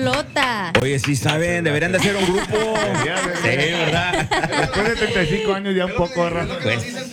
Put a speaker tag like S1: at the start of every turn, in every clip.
S1: Rolota.
S2: Oye, sí saben, deberían de hacer un grupo. Sí, ¿verdad?
S3: Después de 35 años ya un poco, ¿verdad?
S2: Pues,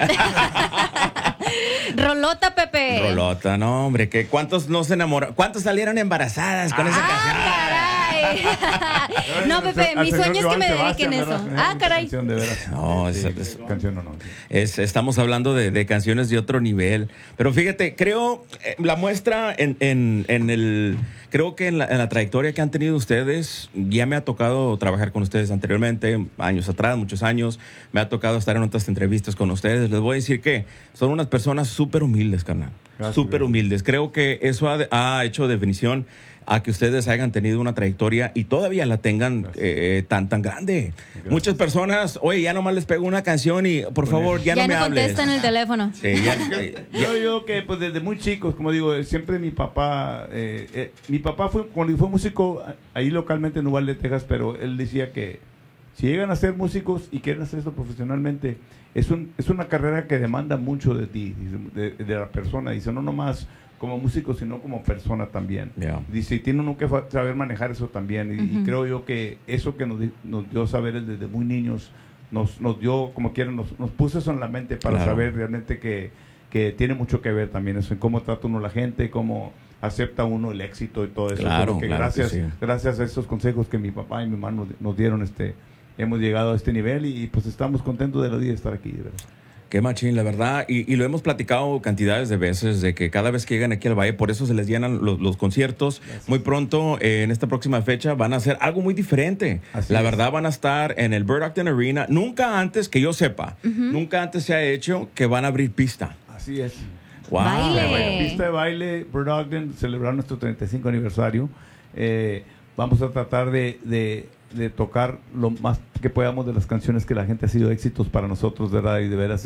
S1: Rolota, Pepe.
S2: Rolota, no, hombre, que ¿cuántos no se enamoraron? ¿Cuántos salieron embarazadas con esa canción?
S1: Caray. No, Pepe, mi sueño es que me dediquen eso. Caray.
S3: Canción de veras.
S2: No,
S3: Sí, canción no.
S2: estamos hablando de canciones de otro nivel. Pero fíjate, creo, la muestra creo que en la trayectoria que han tenido ustedes, ya me ha tocado trabajar con ustedes anteriormente, años atrás, muchos años. Me ha tocado estar en otras entrevistas con ustedes. Les voy a decir que son unas personas súper humildes, carnal. Súper humildes. Creo que eso ha hecho definición a que ustedes hayan tenido una trayectoria y todavía la tengan tan grande. Gracias. Muchas personas, oye, ya nomás les pego una canción y por favor, ya no me hables.
S1: Ya no contestan el teléfono.
S2: Sí,
S3: yo que pues desde muy chicos, como digo, siempre mi papá cuando fue músico ahí localmente en Uvalde, Texas, pero él decía que si llegan a ser músicos y quieren hacer esto profesionalmente, es una carrera que demanda mucho de ti, de la persona. Dice, no nomás como músico, sino como persona también.
S2: Yeah.
S3: Dice, y tiene uno que saber manejar eso también. Y creo yo que eso que nos dio saber desde muy niños, nos dio, como quieran, nos puso eso en la mente para saber realmente que tiene mucho que ver también eso, en cómo trata uno a la gente, cómo acepta uno el éxito y todo eso.
S2: Claro,
S3: que
S2: claro
S3: gracias a esos consejos que mi papá y mi mamá nos dieron, hemos llegado a este nivel y pues estamos contentos de la vida de estar aquí, de verdad.
S2: Qué machín, la verdad. Y lo hemos platicado cantidades de veces, de que cada vez que llegan aquí al Valle, por eso se les llenan los conciertos. Gracias. Muy pronto, en esta próxima fecha, van a hacer algo muy diferente. La verdad, van a estar en el Bird Ogden Arena. Nunca antes, que yo sepa, nunca antes se ha hecho que van a abrir pista.
S3: Así es.
S2: Wow.
S3: Pista de baile, Bird Ogden, celebrar nuestro 35 aniversario. Vamos a tratar de tocar lo más que podamos de las canciones que la gente ha sido éxitos para nosotros, ¿verdad? Y de veras,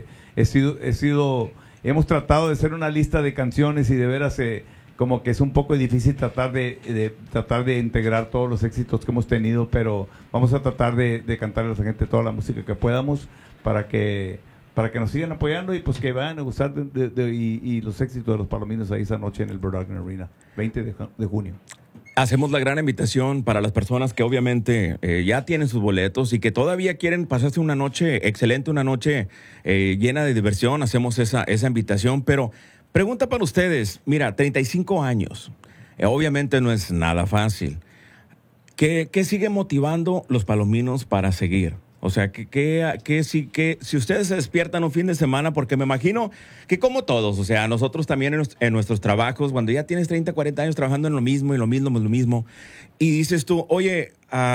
S3: hemos tratado de hacer una lista de canciones y de veras como que es un poco difícil tratar de integrar todos los éxitos que hemos tenido, pero vamos a tratar de cantarle a la gente toda la música que podamos para que nos sigan apoyando y pues que vayan a gustar y los éxitos de los Palominos ahí esa noche en el Bird Ogden Arena, 20 de junio.
S2: Hacemos la gran invitación para las personas que obviamente ya tienen sus boletos y que todavía quieren pasarse una noche excelente, una noche llena de diversión. Hacemos esa invitación, pero pregunta para ustedes. Mira, 35 años. Obviamente no es nada fácil. ¿Qué sigue motivando los Palominos para seguir? O sea, que si ustedes se despiertan un fin de semana, porque me imagino que como todos, o sea, nosotros también en nuestros trabajos, cuando ya tienes 30, 40 años trabajando en lo mismo, y dices tú, oye,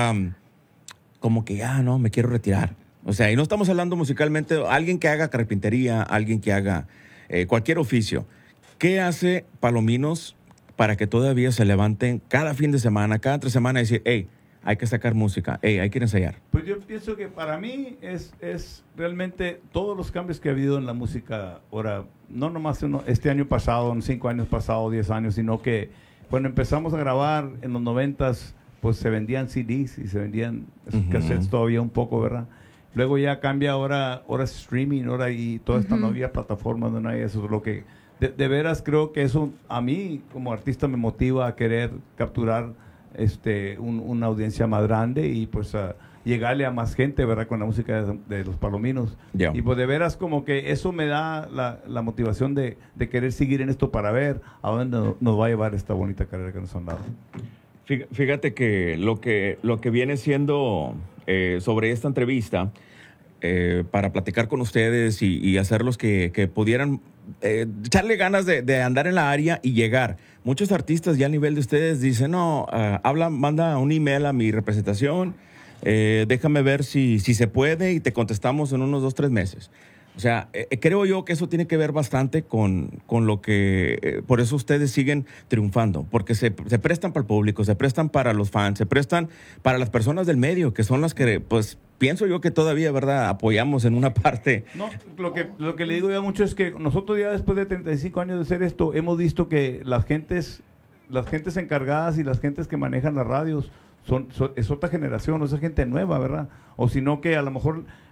S2: como que ya no, me quiero retirar. O sea, y no estamos hablando musicalmente, alguien que haga carpintería, alguien que haga cualquier oficio. ¿Qué hace Palominos para que todavía se levanten cada fin de semana, cada 3 semanas y decir, hey, hay que sacar música, hay que ensayar?
S3: Pues yo pienso que para mí es realmente todos los cambios que ha habido en la música ahora, no nomás este año pasado, en 5 años pasados, 10 años, sino que cuando empezamos a grabar en los 90s, pues se vendían CDs y se vendían cassettes todavía un poco, ¿verdad? Luego ya cambia ahora es streaming, ahora y toda esta nueva plataforma donde no hay eso, lo que de veras creo que eso a mí como artista me motiva a querer capturar una audiencia más grande y pues llegarle a más gente, ¿verdad? Con la música de los Palominos.
S2: Yeah.
S3: Y pues de veras como que eso me da la motivación de querer seguir en esto para ver a dónde nos va a llevar esta bonita carrera que nos han dado.
S2: Fíjate que lo que viene siendo sobre esta entrevista, para platicar con ustedes y hacerlos que pudieran echarle ganas de andar en la área y llegar. Muchos artistas ya a nivel de ustedes dicen, no, manda un email a mi representación, déjame ver si se puede y te contestamos en unos 2-3 meses. O sea, creo yo que eso tiene que ver bastante con lo que... por eso ustedes siguen triunfando, porque se prestan para el público, se prestan para los fans, se prestan para las personas del medio, que son las que, pues, pienso yo que todavía, ¿verdad?, apoyamos en una parte.
S3: No, lo que le digo ya mucho es que nosotros ya después de 35 años de hacer esto, hemos visto que las gentes encargadas y las gentes que manejan las radios es otra generación, no es gente nueva, ¿verdad? O sino que a lo mejor